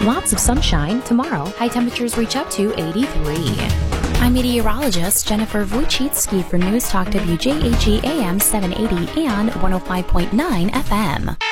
Lots of sunshine. Tomorrow, high temperatures reach up to 83. I'm meteorologist Jennifer Wojcicki for News Talk WJAG AM 780 and 105.9 FM.